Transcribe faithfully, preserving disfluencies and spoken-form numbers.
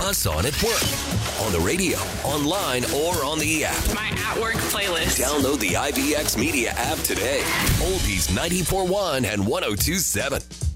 us on at work, on the radio, online, or on the app. My at work playlist. Download the I V X Media app today. Oldies ninety-four point one and one oh two point seven.